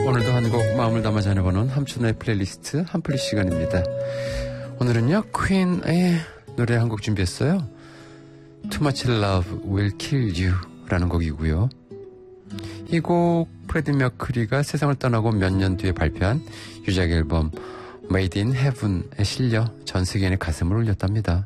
오늘도 한 곡 마음을 담아 전해보는 함춘의 플레이리스트 한플리 시간입니다. 오늘은요 퀸의 노래 한 곡 준비했어요. Too Much Love Will Kill You 라는 곡이고요. 이 곡 프레디 머큐리가 세상을 떠나고 몇 년 뒤에 발표한 유작 앨범 Made in Heaven에 실려 전 세계인의 가슴을 울렸답니다.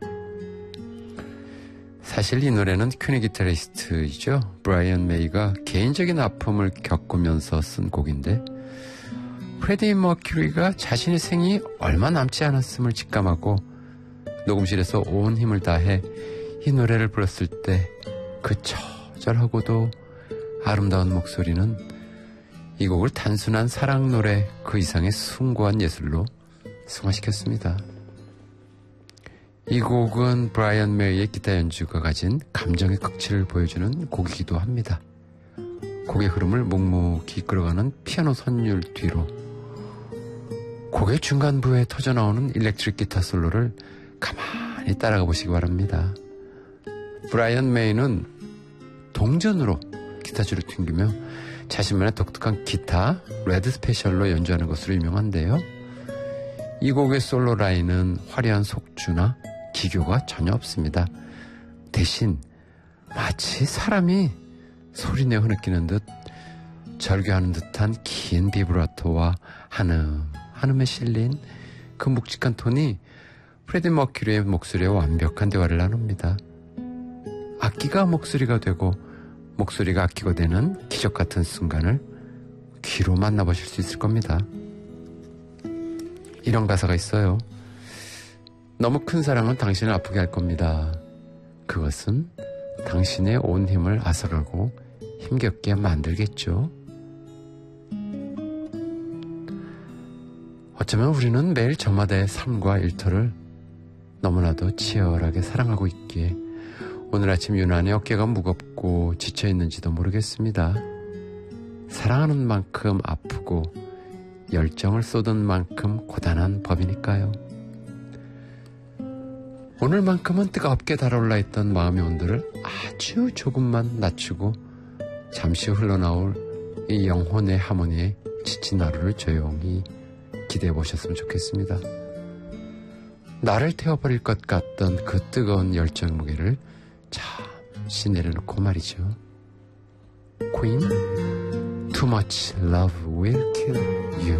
사실 이 노래는 퀸의 기타리스트이죠. 브라이언 메이가 개인적인 아픔을 겪으면서 쓴 곡인데 프레디 머큐리가 자신의 생이 얼마 남지 않았음을 직감하고 녹음실에서 온 힘을 다해 이 노래를 불렀을 때 그 처절하고도 아름다운 목소리는 이 곡을 단순한 사랑 노래 그 이상의 숭고한 예술로 승화시켰습니다. 이 곡은 브라이언 메이의 기타 연주가 가진 감정의 극치를 보여주는 곡이기도 합니다. 곡의 흐름을 묵묵히 이끌어가는 피아노 선율 뒤로 곡의 중간부에 터져나오는 일렉트릭 기타 솔로를 가만히 따라가 보시기 바랍니다. 브라이언 메이는 동전으로 기타줄을 튕기며 자신만의 독특한 기타 레드 스페셜로 연주하는 것으로 유명한데요. 이 곡의 솔로 라인은 화려한 속주나 기교가 전혀 없습니다. 대신 마치 사람이 소리내어 흐느끼는 듯 절규하는 듯한 긴 비브라토와 한음에 실린 그 묵직한 톤이 프레디 머큐리의 목소리에 완벽한 대화를 나눕니다. 악기가 목소리가 되고 목소리가 악기가 되는 기적 같은 순간을 귀로 만나보실 수 있을 겁니다. 이런 가사가 있어요. 너무 큰 사랑은 당신을 아프게 할 겁니다. 그것은 당신의 온 힘을 앗아가고 힘겹게 만들겠죠. 어쩌면 우리는 매일 저마다의 삶과 일터를 너무나도 치열하게 사랑하고 있기에 오늘 아침 유난히 어깨가 무겁고 지쳐있는지도 모르겠습니다. 사랑하는 만큼 아프고 열정을 쏟은 만큼 고단한 법이니까요. 오늘만큼은 뜨겁게 달아올라 있던 마음의 온도를 아주 조금만 낮추고 잠시 흘러나올 이 영혼의 하모니에 지친 하루를 조용히 기대해 보셨으면 좋겠습니다. 나를 태워버릴 것 같던 그 뜨거운 열정 무게를 잠시 내려놓고 말이죠. Queen, Too Much Love Will Kill You.